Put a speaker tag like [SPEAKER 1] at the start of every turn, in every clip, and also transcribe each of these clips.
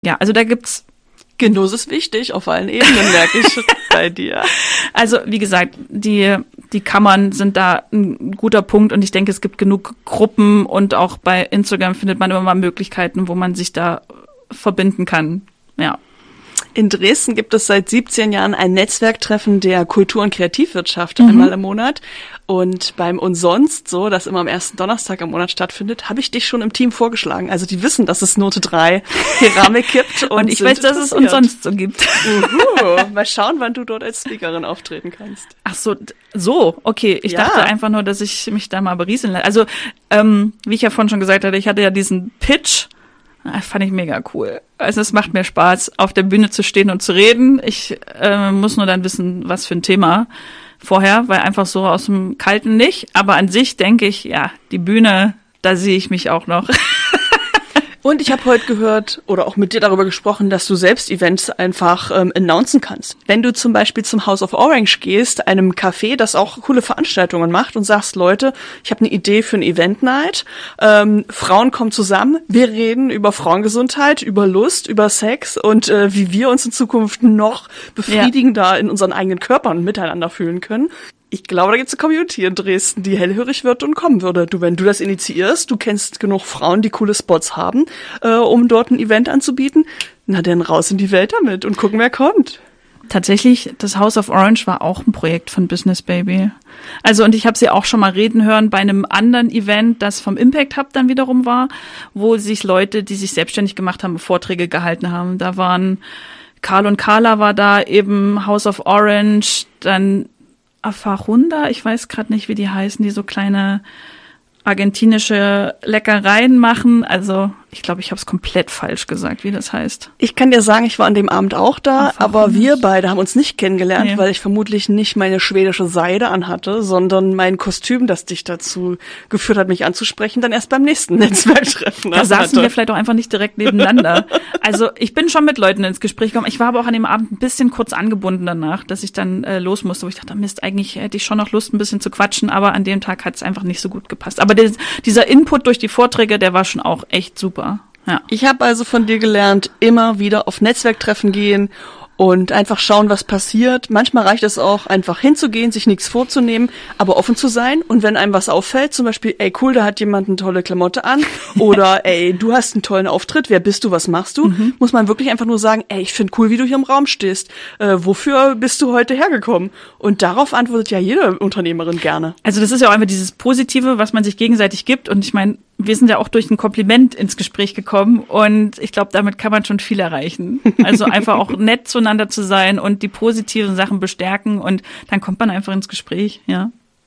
[SPEAKER 1] Ja, also da gibt's
[SPEAKER 2] Genuss ist wichtig auf allen Ebenen, merke ich bei dir.
[SPEAKER 1] Also wie gesagt, die Kammern sind da ein guter Punkt und ich denke, es gibt genug Gruppen und auch bei Instagram findet man immer mal Möglichkeiten, wo man sich da verbinden kann. Ja.
[SPEAKER 2] In Dresden gibt es seit 17 Jahren ein Netzwerktreffen der Kultur- und Kreativwirtschaft einmal im Monat. Und beim Umsonst, so, das immer am ersten Donnerstag im Monat stattfindet, habe ich dich schon im Team vorgeschlagen. Also die wissen, dass es Note 3 Keramik gibt.
[SPEAKER 1] Und ich weiß, dass es umsonst so gibt.
[SPEAKER 2] Mal schauen, wann du dort als Speakerin auftreten kannst.
[SPEAKER 1] Ach so, okay. Ich dachte einfach nur, dass ich mich da mal berieseln lasse. Also, wie ich ja vorhin schon gesagt hatte, ich hatte ja diesen Pitch. Das fand ich mega cool. Also es macht mir Spaß, auf der Bühne zu stehen und zu reden. Ich muss nur dann wissen, was für ein Thema vorher, weil einfach so aus dem Kalten nicht. Aber an sich denke ich, ja, die Bühne, da sehe ich mich auch noch.
[SPEAKER 2] Und ich habe heute gehört oder auch mit dir darüber gesprochen, dass du selbst Events einfach announcen kannst. Wenn du zum Beispiel zum House of Orange gehst, einem Café, das auch coole Veranstaltungen macht und sagst, Leute, ich habe eine Idee für ein Event Night, Frauen kommen zusammen, wir reden über Frauengesundheit, über Lust, über Sex und wie wir uns in Zukunft noch befriedigender in unseren eigenen Körpern miteinander fühlen können. Ich glaube, da gibt's eine Community in Dresden, die hellhörig wird und kommen würde. Wenn du das initiierst, du kennst genug Frauen, die coole Spots haben, um dort ein Event anzubieten, na dann raus in die Welt damit und gucken, wer kommt.
[SPEAKER 1] Tatsächlich, das House of Orange war auch ein Projekt von Business Baby. Also und ich habe sie auch schon mal reden hören bei einem anderen Event, das vom Impact Hub dann wiederum war, wo sich Leute, die sich selbstständig gemacht haben, Vorträge gehalten haben. Da waren Karl und Carla war da, eben House of Orange, dann Afarunda, ich weiß gerade nicht, wie die heißen, die so kleine argentinische Leckereien machen. Also ich glaube, ich habe es komplett falsch gesagt, wie das heißt.
[SPEAKER 2] Ich kann dir sagen, ich war an dem Abend auch da, aber wir beide haben uns nicht kennengelernt, weil ich vermutlich nicht meine schwedische Seide anhatte, sondern mein Kostüm, das dich dazu geführt hat, mich anzusprechen, dann erst beim nächsten Netzwerktreffen.
[SPEAKER 1] Da saßen wir vielleicht auch einfach nicht direkt nebeneinander. Also ich bin schon mit Leuten ins Gespräch gekommen. Ich war aber auch an dem Abend ein bisschen kurz angebunden danach, dass ich dann los musste, wo ich dachte, Mist, eigentlich hätte ich schon noch Lust, ein bisschen zu quatschen, aber an dem Tag hat es einfach nicht so gut gepasst. Aber dieser Input durch die Vorträge, der war schon auch echt super. Ja.
[SPEAKER 2] Ich habe also von dir gelernt, immer wieder auf Netzwerktreffen gehen und einfach schauen, was passiert. Manchmal reicht es auch, einfach hinzugehen, sich nichts vorzunehmen, aber offen zu sein. Und wenn einem was auffällt, zum Beispiel, ey cool, da hat jemand eine tolle Klamotte an oder ey, du hast einen tollen Auftritt, wer bist du, was machst du? Muss man wirklich einfach nur sagen, ey, ich finde cool, wie du hier im Raum stehst. Wofür bist du heute hergekommen? Und darauf antwortet ja jede Unternehmerin gerne.
[SPEAKER 1] Also das ist ja auch einfach dieses Positive, was man sich gegenseitig gibt. Und ich meine, wir sind ja auch durch ein Kompliment ins Gespräch gekommen und ich glaube, damit kann man schon viel erreichen. Also einfach auch nett zueinander zu sein und die positiven Sachen bestärken und dann kommt man einfach ins Gespräch, ja.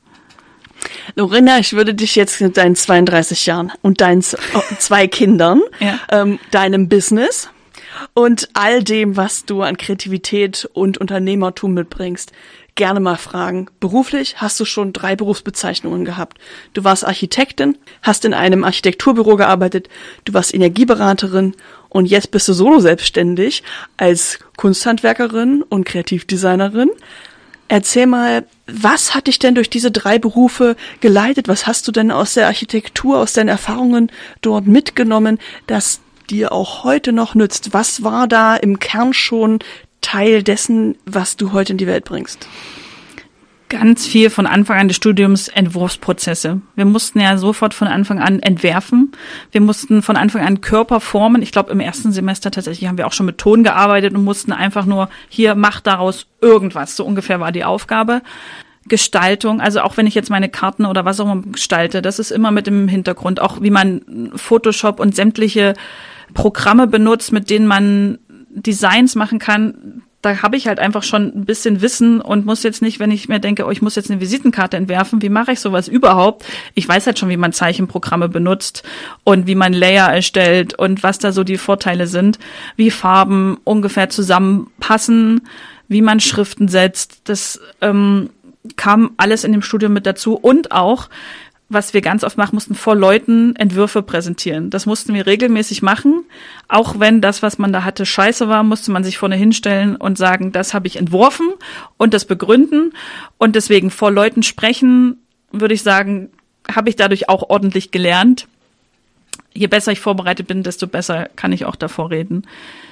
[SPEAKER 2] Lorinda, ich würde dich jetzt mit deinen 32 Jahren und deinen 2 Kindern, deinem Business und all dem, was du an Kreativität und Unternehmertum mitbringst, gerne mal fragen. Beruflich hast du schon 3 Berufsbezeichnungen gehabt. Du warst Architektin, hast in einem Architekturbüro gearbeitet, du warst Energieberaterin und jetzt bist du solo selbstständig als Kunsthandwerkerin und Kreativdesignerin. Erzähl mal, was hat dich denn durch diese 3 Berufe geleitet? Was hast du denn aus der Architektur, aus deinen Erfahrungen dort mitgenommen, das dir auch heute noch nützt? Was war da im Kern schon Teil dessen, was du heute in die Welt bringst?
[SPEAKER 1] Ganz viel von Anfang an des Studiums Entwurfsprozesse. Wir mussten ja sofort von Anfang an entwerfen. Wir mussten von Anfang an Körper formen. Ich glaube, im ersten Semester tatsächlich haben wir auch schon mit Ton gearbeitet und mussten einfach nur, hier, mach daraus irgendwas. So ungefähr war die Aufgabe. Gestaltung, also auch wenn ich jetzt meine Karten oder was auch immer gestalte, das ist immer mit dem Hintergrund. Auch wie man Photoshop und sämtliche Programme benutzt, mit denen man Designs machen kann, da habe ich halt einfach schon ein bisschen Wissen und muss jetzt nicht, wenn ich mir denke, oh, ich muss jetzt eine Visitenkarte entwerfen, wie mache ich sowas überhaupt? Ich weiß halt schon, wie man Zeichenprogramme benutzt und wie man Layer erstellt und was da so die Vorteile sind, wie Farben ungefähr zusammenpassen, wie man Schriften setzt. Das kam alles in dem Studium mit dazu und auch, was wir ganz oft machen mussten, vor Leuten Entwürfe präsentieren. Das mussten wir regelmäßig machen. Auch wenn das, was man da hatte, scheiße war, musste man sich vorne hinstellen und sagen, das habe ich entworfen und das begründen. Und deswegen vor Leuten sprechen, würde ich sagen, habe ich dadurch auch ordentlich gelernt. Je besser ich vorbereitet bin, desto besser kann ich auch davor reden.